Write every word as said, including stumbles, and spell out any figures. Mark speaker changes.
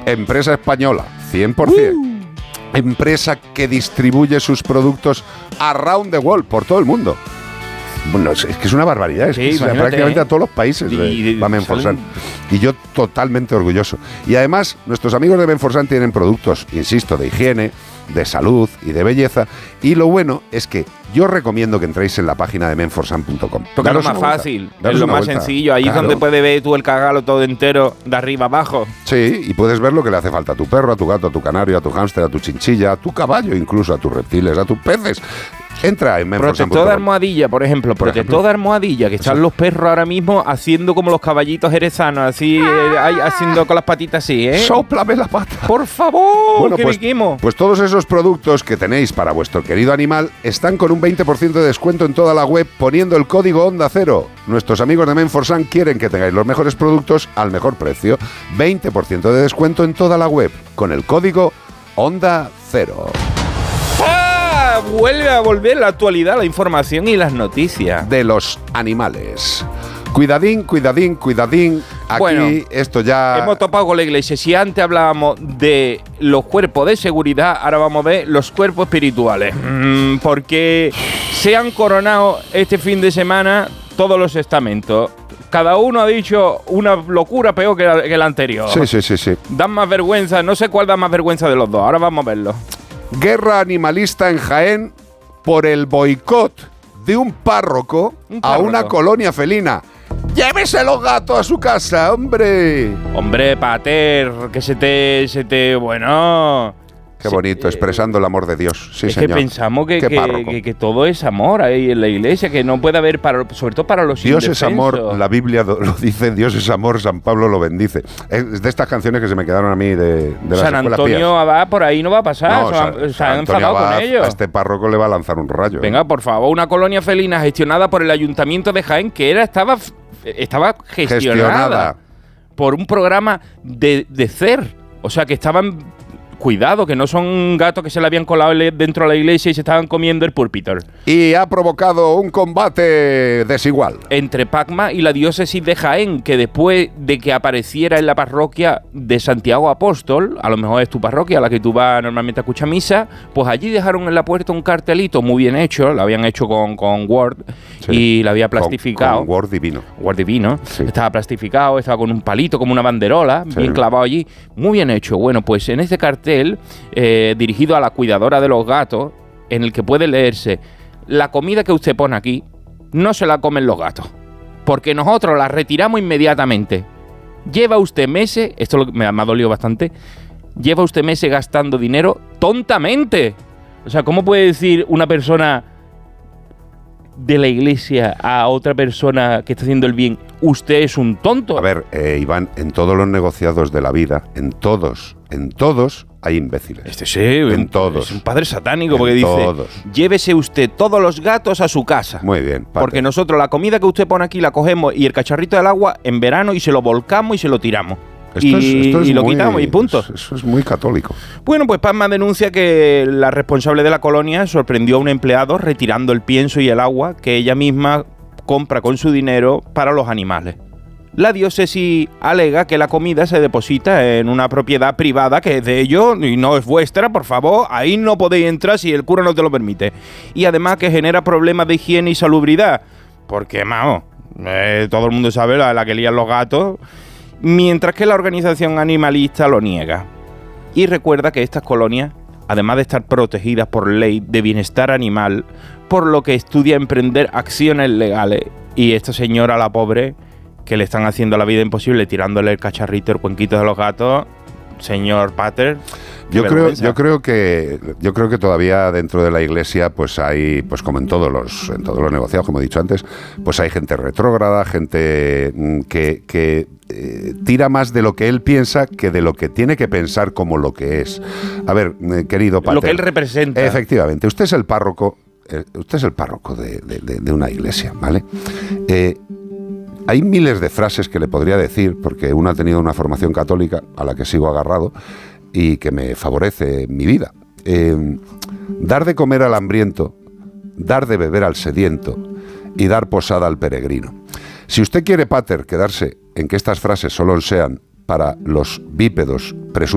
Speaker 1: Empresa española, cien por ciento. Uh. Empresa que distribuye sus productos around the world, por todo el mundo. Bueno, es, es que es una barbaridad, es
Speaker 2: sí,
Speaker 1: que es prácticamente
Speaker 2: ¿eh?
Speaker 1: a todos los países
Speaker 2: y,
Speaker 1: va Menforsan. Y yo totalmente orgulloso. Y además, nuestros amigos de Menforsan tienen productos, insisto, de higiene, de salud y de belleza. Y lo bueno es que yo recomiendo que entréis en la página de menforsan punto com.
Speaker 2: Porque es lo más fácil, es lo más
Speaker 1: vuelta.
Speaker 2: sencillo. Ahí claro. Es donde puedes ver tú el cagalo todo entero, de arriba abajo.
Speaker 1: Sí, y puedes ver lo que le hace falta a tu perro, a tu gato, a tu canario, a tu hámster, a tu chinchilla, a tu caballo, incluso a tus reptiles, a tus peces. Entra en menforsan punto com.
Speaker 2: Protector de almohadilla, por ejemplo. Por protector ejemplo. de almohadilla, que están Eso. los perros ahora mismo haciendo como los caballitos jerezanos, así, ah. eh, haciendo con las patitas así, ¿eh?
Speaker 1: ¡Sóplame la pata!
Speaker 2: ¡Por favor!
Speaker 1: Bueno,
Speaker 2: ¡Que
Speaker 1: pues,
Speaker 2: me quemo!
Speaker 1: Pues todos esos productos que tenéis para vuestro querido animal están con un veinte por ciento de descuento en toda la web poniendo el código Onda Cero. Nuestros amigos de Menforsan quieren que tengáis los mejores productos al mejor precio. veinte por ciento de descuento en toda la web con el código Onda Cero.
Speaker 2: Vuelve a volver la actualidad, la información y las noticias
Speaker 1: de los animales. Cuidadín, cuidadín, cuidadín. Aquí bueno, esto ya...
Speaker 2: Hemos topado con la iglesia. Si antes hablábamos de los cuerpos de seguridad, ahora vamos a ver los cuerpos espirituales. Mm, porque se han coronado este fin de semana todos los estamentos. Cada uno ha dicho una locura peor que, la, que el anterior.
Speaker 1: Sí, sí, sí, sí.
Speaker 2: Dan más vergüenza. No sé cuál da más vergüenza de los dos. Ahora vamos a verlo.
Speaker 1: Guerra animalista en Jaén por el boicot de un párroco, un párroco a una colonia felina. ¡Llévese los gatos a su casa, hombre!
Speaker 2: Hombre, pater, que se te... Se te bueno...
Speaker 1: Qué bonito, eh, expresando el amor de Dios. Sí,
Speaker 2: es
Speaker 1: señor.
Speaker 2: que pensamos que, que, que, que todo es amor ahí en la iglesia, que no puede haber, para, sobre todo para los
Speaker 1: Dios
Speaker 2: indefensos.
Speaker 1: Es amor, la Biblia lo dice, Dios es amor, San Pablo lo bendice. Es de estas canciones que se me quedaron a mí de, de las
Speaker 2: San
Speaker 1: escuelas
Speaker 2: Antonio
Speaker 1: pías.
Speaker 2: Abad por ahí no va a pasar,
Speaker 1: no,
Speaker 2: se,
Speaker 1: San,
Speaker 2: se
Speaker 1: San
Speaker 2: han
Speaker 1: Antonio
Speaker 2: enfadado
Speaker 1: Abad,
Speaker 2: con ellos.
Speaker 1: A este párroco le va a lanzar un rayo.
Speaker 2: Venga, por favor, una colonia felina gestionada por el Ayuntamiento de Jaén, que era estaba, estaba gestionada, gestionada por un programa de, de C E R. O sea, que estaban... Cuidado, que no son gatos que se le habían colado dentro de la iglesia y se estaban comiendo el púlpito.
Speaker 1: Y ha provocado un combate desigual
Speaker 2: entre Pacma y la diócesis de Jaén, que después de que apareciera en la parroquia de Santiago Apóstol, a lo mejor es tu parroquia a la que tú vas normalmente a escuchar misa, pues allí dejaron en la puerta un cartelito muy bien hecho, lo habían hecho con, con Word, sí, y lo había plastificado.
Speaker 1: Con, con Word divino.
Speaker 2: Word divino. Sí. Estaba plastificado, estaba con un palito como una banderola, sí, bien clavado allí, muy bien hecho. Bueno, pues en este cartel Eh, dirigido a la cuidadora de los gatos, en el que puede leerse: la comida que usted pone aquí no se la comen los gatos, porque nosotros la retiramos inmediatamente. Lleva usted meses, esto lo, me, me ha dolido bastante, lleva usted meses gastando dinero tontamente. O sea, ¿cómo puede decir una persona de la iglesia a otra persona que está haciendo el bien, usted es un tonto?
Speaker 1: A ver, eh, Iván, en todos los negociados de la vida, en todos, en todos hay imbéciles.
Speaker 2: Este sí,
Speaker 1: en
Speaker 2: un,
Speaker 1: todos.
Speaker 2: Es un padre satánico
Speaker 1: en
Speaker 2: porque dice,
Speaker 1: todos.
Speaker 2: Llévese usted todos los gatos a su casa.
Speaker 1: Muy bien. Padre.
Speaker 2: Porque nosotros la comida que usted pone aquí la cogemos y el cacharrito del agua en verano y se lo volcamos y se lo tiramos.
Speaker 1: Esto
Speaker 2: y,
Speaker 1: es, esto es
Speaker 2: y lo
Speaker 1: muy,
Speaker 2: quitamos y punto.
Speaker 1: Eso, eso es muy católico.
Speaker 2: Bueno, pues Pacma denuncia que la responsable de la colonia sorprendió a un empleado retirando el pienso y el agua que ella misma compra con su dinero para los animales. La diócesis alega que la comida se deposita en una propiedad privada que es de ellos y no es vuestra, por favor, ahí no podéis entrar si el cura no te lo permite. Y además que genera problemas de higiene y salubridad, porque, vamos, eh, todo el mundo sabe la, la que lían los gatos, mientras que la organización animalista lo niega. Y recuerda que estas colonias, además de estar protegidas por ley de bienestar animal, por lo que estudia emprender acciones legales, y esta señora, la pobre, que le están haciendo la vida imposible tirándole el cacharrito, el cuenquito de los gatos, señor Pater.
Speaker 1: Yo creo, yo creo que yo creo que todavía dentro de la iglesia pues hay, pues como en todos los en todos los negociados, como he dicho antes, pues hay gente retrógrada, gente que, que eh, tira más de lo que él piensa que de lo que tiene que pensar como lo que es. A ver, eh, querido Pater,
Speaker 2: lo que él representa.
Speaker 1: Efectivamente, usted es el párroco, eh, usted es el párroco de, de, de, de una iglesia, ¿vale? Eh, Hay miles de frases que le podría decir, porque uno ha tenido una formación católica a la que sigo agarrado y que me favorece en mi vida. Eh, dar de comer al hambriento, dar de beber al sediento y dar posada al peregrino. Si usted quiere, Pater, quedarse en que estas frases solo sean para los bípedos presuntos,